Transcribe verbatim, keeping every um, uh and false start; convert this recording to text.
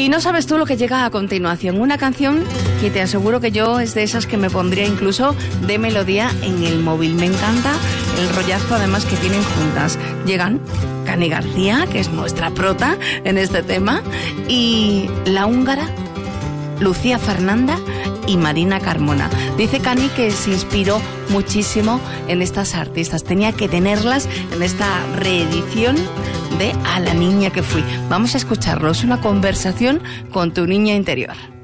Y no sabes tú lo que llega a continuación. Una canción que te aseguro que yo es de esas que me pondría incluso de melodía en el móvil. Me encanta el rollazo además que tienen juntas. Llegan Cani García, que es nuestra prota en este tema, y la húngara Lucía Fernanda y Marina Carmona. Dice Cani que se inspiró muchísimo en estas artistas. Tenía que tenerlas en esta reedición de A la niña que fui. Vamos a escucharlo. Es una conversación con tu niña interior.